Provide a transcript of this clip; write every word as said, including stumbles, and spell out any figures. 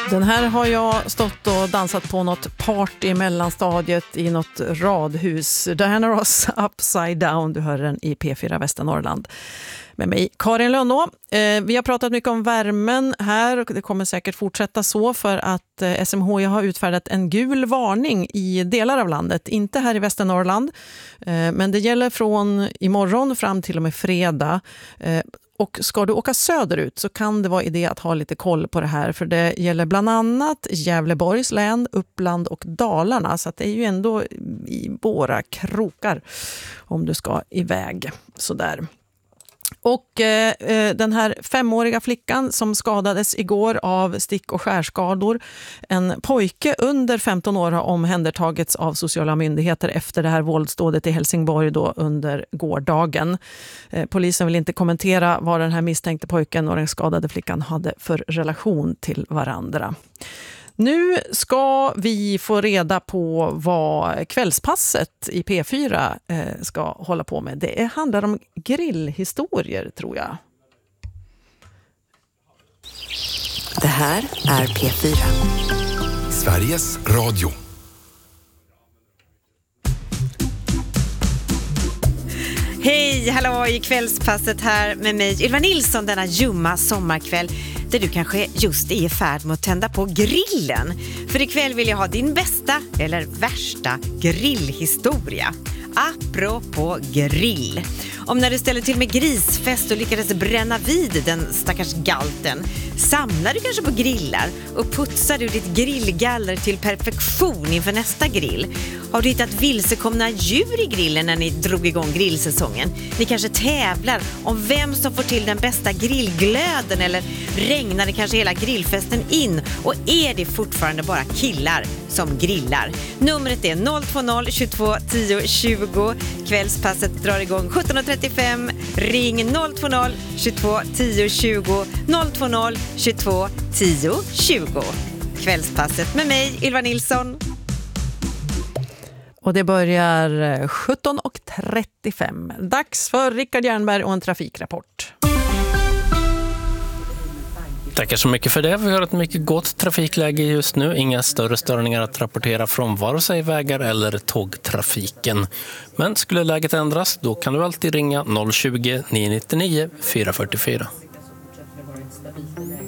Den här har jag stått och dansat på något party i mellanstadiet i något radhus. Diana Ross, Upside Down, du hör den i P fyra Västernorrland. Med mig, Karin Lönnå. Eh, vi har pratat mycket om värmen här och det kommer säkert fortsätta så för att eh, S M H I har utfärdat en gul varning i delar av landet. Inte här i Västernorrland, eh, men det gäller från imorgon fram till och med fredag. Eh, Och ska du åka söderut så kan det vara idé att ha lite koll på det här. För det gäller bland annat Gävleborgs län, Uppland och Dalarna. Så att det är ju ändå i våra krokar om du ska iväg. Sådär. Och eh, den här femåriga flickan som skadades igår av stick- och skärskador. En pojke under femton år har omhändertagits av sociala myndigheter efter det här våldsdådet i Helsingborg då under gårdagen. Eh, polisen vill inte kommentera vad den här misstänkte pojken och den skadade flickan hade för relation till varandra. Nu ska vi få reda på vad kvällspasset i P fyra eh, ska hålla på med. Det handlar om grillhistorier, tror jag. Det här är P fyra. Sveriges Radio. Hej, hallå i kvällspasset här med mig Ylva Nilsson denna ljumma sommarkväll där du kanske just är i färd med att tända på grillen. För ikväll vill jag ha din bästa eller värsta grillhistoria. Apropå grill. Om när du ställer till med grisfest och lyckades bränna vid den stackars galten. Samlar du kanske på grillar och putsar du ditt grillgaller till perfektion inför nästa grill. Har du hittat vilsekomna djur i grillen när ni drog igång grillsäsongen? Ni kanske tävlar om vem som får till den bästa grillglöden eller regnar det kanske hela grillfesten in? Och är det fortfarande bara killar som grillar? Numret är noll två noll tjugotvå tio tjugo. Kvällspasset drar igång sjutton trettiofem. Ring noll två noll tjugotvå tio tjugo. noll två noll tjugotvå tio tjugo. Kvällspasset med mig, Ylva Nilsson. Och det börjar sjutton trettiofem. Dags för Rickard Jernberg och en trafikrapport. Tackar så mycket för det. Vi har ett mycket gott trafikläge just nu. Inga större störningar att rapportera från vare sig vägar eller tågtrafiken. Men skulle läget ändras, då kan du alltid ringa noll tjugo, nio nio nio, fyra fyra fyra.